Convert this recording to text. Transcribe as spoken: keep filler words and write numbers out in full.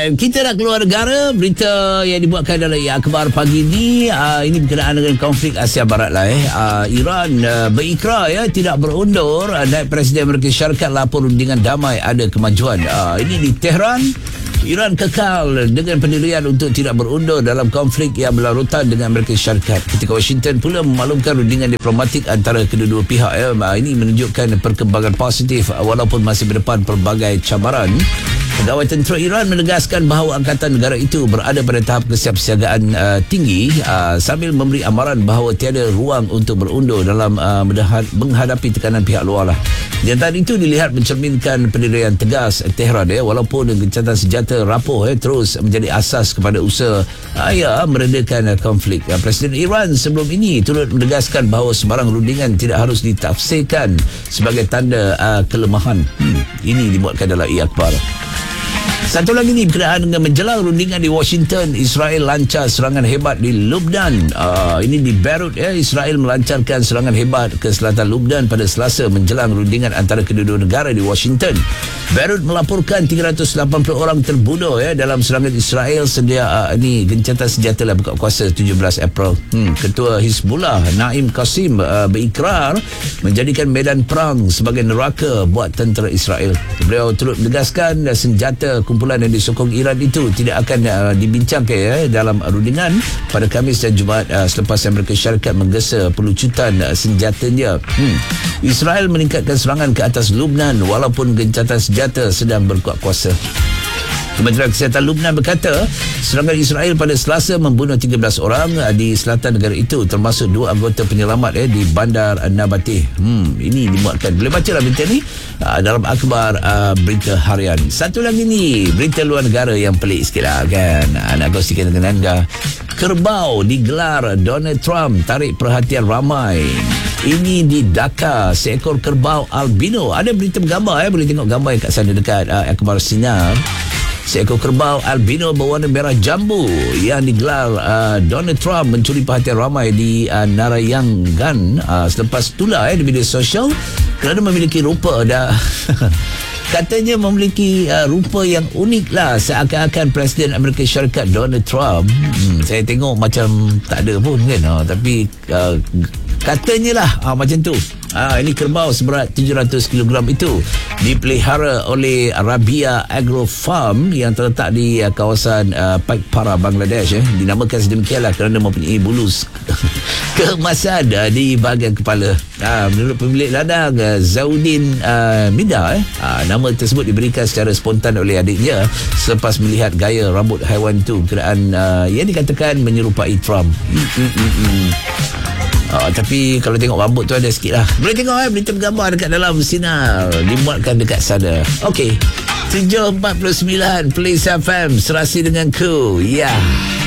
Alright, kita nak keluar negara. Berita yang dibuatkan dalam akhbar pagi ni, uh, ini berkenaan dengan konflik Asia Barat lah eh. Uh, Iran uh, berikrar ya tidak berundur. Uh, Naib Presiden Amerika Syarikat lapor rundingan damai ada kemajuan. Uh, ini di Tehran. Iran kekal dengan pendirian untuk tidak berundur dalam konflik yang berlarutan dengan Amerika Syarikat. Ketika Washington pula memaklumkan rundingan diplomatik antara kedua-dua pihak. Ya. Ini menunjukkan perkembangan positif walaupun masih berdepan pelbagai cabaran. Pegawai tentera Iran menegaskan bahawa angkatan negara itu berada pada tahap kesiapsiagaan uh, tinggi uh, sambil memberi amaran bahawa tiada ruang untuk berundur dalam uh, menghadapi tekanan pihak luar lah. Jantan itu dilihat mencerminkan pendirian tegas Tehran ya, walaupun gencatan senjata rapuh ya, terus menjadi asas kepada usaha uh, ya, meredakan uh, konflik. Uh, Presiden Iran sebelum ini turut menegaskan bahawa sebarang rundingan tidak harus ditafsirkan sebagai tanda uh, kelemahan. Hmm, ini dibuatkan dalam i-akhbar. Satu lagi ni berkenaan dengan menjelang rundingan di Washington, Israel lancar serangan hebat di Lubnan. Uh, ini di Beirut ya, Israel melancarkan serangan hebat ke selatan Lubnan pada Selasa menjelang rundingan antara kedua-dua negara di Washington. Beirut melaporkan tiga ratus lapan puluh orang terbunuh ya dalam serangan Israel sedia uh, ini gencatan senjata lah buka kuasa tujuh belas April. Hmm, Ketua Hizbullah Naim Qasim uh, berikrar menjadikan medan perang sebagai neraka buat tentera Israel. Beliau turut menegaskan uh, senjata kumpulan yang disokong Iran itu tidak akan uh, dibincangkan ya, dalam rundingan pada Khamis dan Jumaat uh, selepas Amerika Syarikat menggesa pelucutan uh, senjatanya. Hmm. Israel meningkatkan serangan ke atas Lubnan walaupun gencatan senjata sedang berkuat kuasa. Kementerian Kesihatan Lubnan berkata serangan Israel pada Selasa membunuh tiga belas orang di selatan negara itu, termasuk dua anggota penyelamat eh, di Bandar Nabateh. Hmm, ini dimuatkan. Boleh baca lah berita ni uh, dalam akhbar uh, berita harian. Satu lagi ni berita luar negara yang pelik sikit lah kan. Nak kongsikan dengan anda. Kerbau digelar Donald Trump tarik perhatian ramai. Ini di Dhaka, seekor kerbau albino. Ada berita bergambar eh, boleh tengok gambar yang kat sana dekat uh, akhbar sinar. Seekor kerbau albino berwarna merah jambu yang digelar uh, Donald Trump mencuri perhatian ramai di uh, Narayangan uh, selepas tular eh, di media sosial kerana memiliki rupa dah katanya memiliki uh, rupa yang unik lah, seakan-akan Presiden Amerika Syarikat Donald Trump. Hmm, saya tengok macam tak ada pun kan, uh, tapi uh, katanya lah uh, macam tu. Ah, ini kerbau seberat tujuh ratus kilogram itu dipelihara oleh Rabia Agro Farm yang terletak di uh, kawasan uh, Paikpara, Bangladesh eh. Dinamakan sedemikianlah kerana mempunyai bulu keemasan uh, di bahagian kepala. Ah, menurut pemilik ladang uh, Zaudin uh, Mida eh, ah, nama tersebut diberikan secara spontan oleh adiknya selepas melihat gaya rambut haiwan itu kerana uh, yang dikatakan menyerupai Trump. Hmm, hmm, hmm, hmm. Oh, tapi kalau tengok rambut tu ada sikit lah. Boleh tengok eh, berita bergambar dekat dalam sinar dimuatkan dekat sana. Okey, tujuh empat puluh sembilan Police F M serasi dengan ku. Ya yeah.